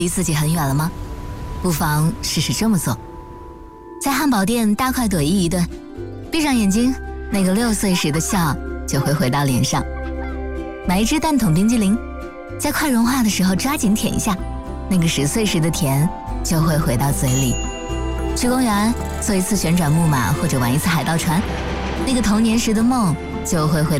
离自己很远了吗？不妨试试这么做，在汉堡店大快朵颐一顿，闭上眼睛，那个6岁时的笑就会回到脸上。买一只蛋筒冰激凌，在快融化的时候抓紧舔一下，那个10岁时的甜就会回到嘴里。去公园坐一次旋转木马或者玩一次海盗船，那个童年时的梦就会回到